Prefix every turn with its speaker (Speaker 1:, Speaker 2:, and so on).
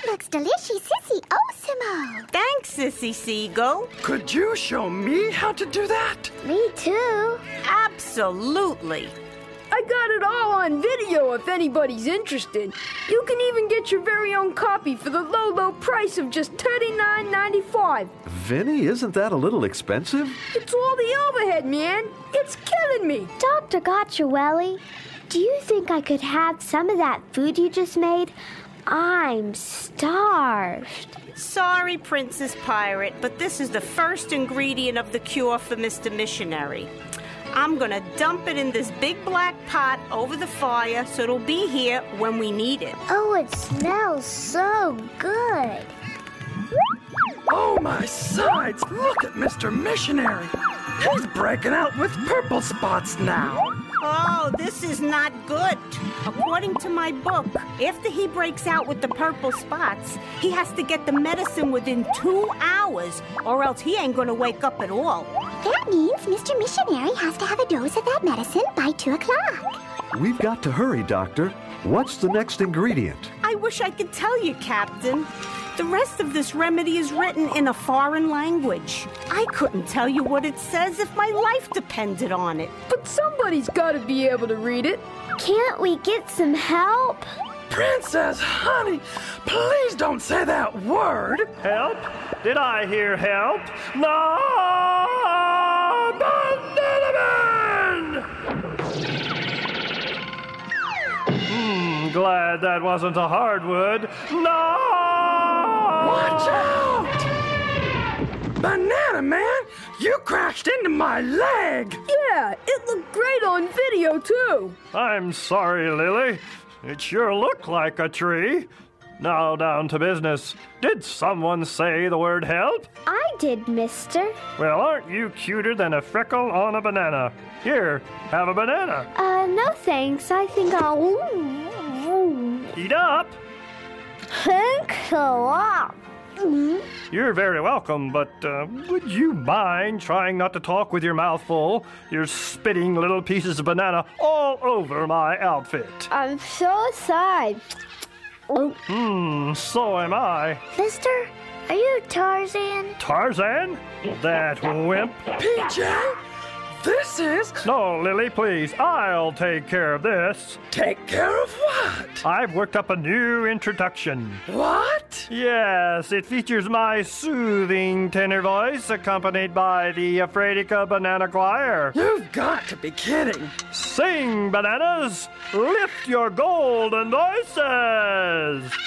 Speaker 1: looks delicious-issimo.
Speaker 2: Thanks, Sissy Seagull.
Speaker 3: Could you show me how to do that?
Speaker 1: Me too.
Speaker 2: Absolutely.
Speaker 4: I got it all on video if anybody's interested. You can even get your very own copy for the low, low price of just $39.95.
Speaker 5: Vinny, isn't that a little expensive?
Speaker 4: It's all the overhead, man. It's killing me.
Speaker 1: Dr. Gotchawelli, do you think I could have some of that food you just made? I'm starved.
Speaker 2: Sorry, Princess Pirate, but this is the first ingredient of the cure for Mr. Missionary. I'm gonna dump it in this big black pot over the fire so it'll be here when we need it.
Speaker 1: Oh, it smells so good.
Speaker 3: Oh, my sides! Look at Mr. Missionary. He's breaking out with purple spots now.
Speaker 2: Oh, this is not good. According to my book, after he breaks out with the purple spots, he has to get the medicine within 2 hours, or else he ain't gonna wake up at all.
Speaker 1: That means Mr. Missionary has to have a dose of that medicine by 2 o'clock.
Speaker 5: We've got to hurry, Doctor. What's the next ingredient?
Speaker 2: I wish I could tell you, Captain. The rest of this remedy is written in a foreign language. I couldn't tell you what it says if my life depended on it.
Speaker 4: But somebody's got to be able to read it.
Speaker 1: Can't we get some help?
Speaker 3: Princess Honey, please don't say that word.
Speaker 6: Help? Did I hear help? No! Glad that wasn't a hardwood. No!
Speaker 3: Watch out! Banana Man, you crashed into my leg!
Speaker 4: Yeah, it looked great on video, too.
Speaker 6: I'm sorry, Lily. It sure looked like a tree. Now down to business. Did someone say the word help?
Speaker 1: I did, mister.
Speaker 6: Well, aren't you cuter than a freckle on a banana? Here, have a banana.
Speaker 1: No thanks. I think I'll...
Speaker 6: Eat up.
Speaker 1: Thanks a lot.
Speaker 6: You're very welcome, but would you mind trying not to talk with your mouth full? You're spitting little pieces of banana all over my outfit.
Speaker 1: I'm so sorry.
Speaker 6: So am I.
Speaker 1: Mister, are you Tarzan?
Speaker 6: Tarzan? That wimp?
Speaker 3: PJ, this is...
Speaker 6: No, Lily, please. I'll take care of this.
Speaker 3: Take care of what?
Speaker 6: I've worked up a new introduction.
Speaker 3: What?
Speaker 6: Yes, it features my soothing tenor voice accompanied by the Afraidica Banana Choir.
Speaker 3: You've got to be kidding.
Speaker 6: Sing, bananas! Lift your golden voices!